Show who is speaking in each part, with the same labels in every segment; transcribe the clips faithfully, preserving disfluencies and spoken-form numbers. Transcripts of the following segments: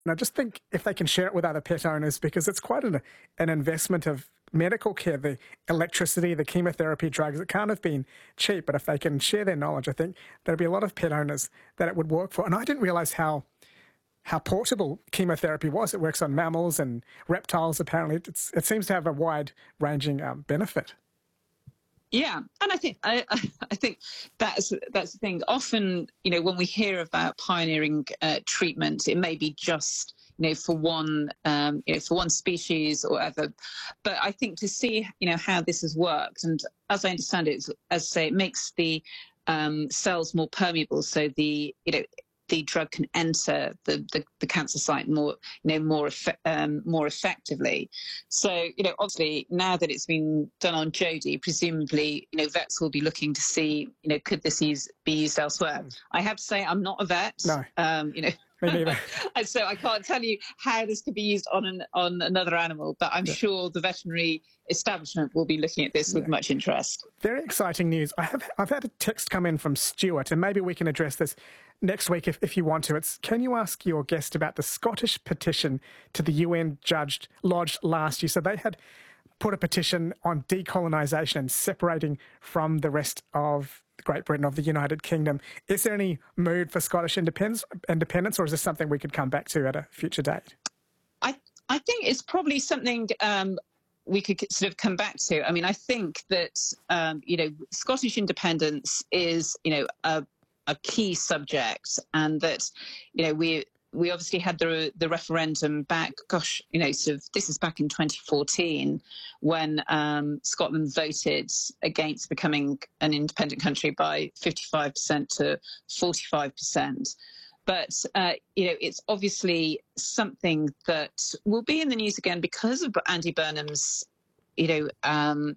Speaker 1: And I just think if they can share it with other pet owners, because it's quite an, an investment of medical care, the electricity, the chemotherapy drugs, it can't have been cheap, but if they can share their knowledge, I think there'll be a lot of pet owners that it would work for. And I didn't realise how how portable chemotherapy was. It works on mammals and reptiles, apparently. It's, it seems to have a wide-ranging um, benefit.
Speaker 2: Yeah, and I think I, I think that's that's the thing. Often, you know, when we hear about pioneering uh, treatment, it may be just, you know, for one um, you know for one species or other. But I think to see, you know, how this has worked, and as I understand it, as I say, it makes the um, cells more permeable, so the you know. the drug can enter the, the, the cancer site more, you know, more effe- um, more effectively. So, you know, obviously now that it's been done on Jodie, presumably, you know, vets will be looking to see, you know, could this use, be used elsewhere? Mm. I have to say, I'm not a vet.
Speaker 1: No.
Speaker 2: Um, you know.
Speaker 1: Me neither.
Speaker 2: And so I can't tell you how this could be used on an, on another animal, but I'm yeah. sure the veterinary establishment will be looking at this yeah. with much interest.
Speaker 1: Very exciting news. I have I've had a text come in from Stuart, and maybe we can address this next week if, if you want to. It's, can you ask your guest about the Scottish petition to the U N judged lodged last year? So they had put a petition on decolonisation and separating from the rest of Great Britain, of the United Kingdom. Is there any mood for Scottish independence, independence, or is this something we could come back to at a future date?
Speaker 2: I I think it's probably something um, we could sort of come back to. I mean, I think that um, you know, Scottish independence is, you know, a a key subject, and that, you know, we we obviously had the the referendum back, gosh, you know, sort of this is back in twenty fourteen when um, Scotland voted against becoming an independent country by fifty-five percent to forty-five percent. But, uh, you know, it's obviously something that will be in the news again because of Andy Burnham's, you know, um,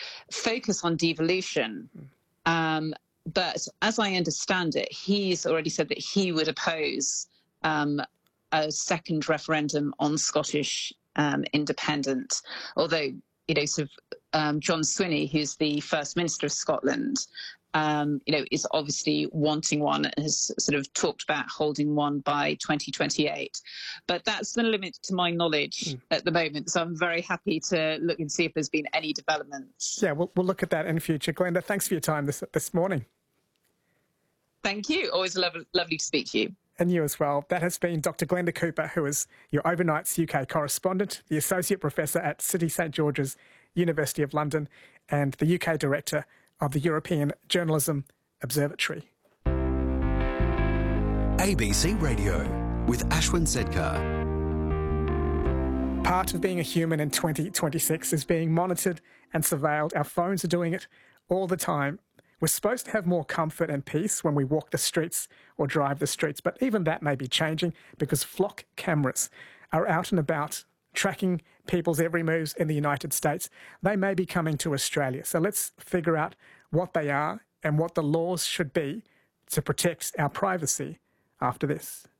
Speaker 2: focus on devolution. Um, but as I understand it, he's already said that he would oppose Um, a second referendum on Scottish um, independence, although, you know, sort of um, John Swinney, who's the First Minister of Scotland, um, you know, is obviously wanting one and has sort of talked about holding one by twenty twenty-eight. But that's the limit to my knowledge mm. at the moment, so I'm very happy to look and see if there's been any developments.
Speaker 1: Yeah, we'll, we'll look at that in future. Glenda, thanks for your time this, this morning.
Speaker 2: Thank you. Always lo- lovely to speak to you.
Speaker 1: And you as well. That has been Doctor Glenda Cooper, who is your Overnights U K correspondent, the Associate Professor at City St George's, University of London, and the U K Director of the European Journalism Observatory.
Speaker 3: A B C Radio with Ashwin Sedkar.
Speaker 1: Part of being a human in twenty twenty-six is being monitored and surveilled. Our phones are doing it all the time. We're supposed to have more comfort and peace when we walk the streets or drive the streets, but even that may be changing because flock cameras are out and about tracking people's every moves in the United States. They may be coming to Australia. So let's figure out what they are and what the laws should be to protect our privacy after this.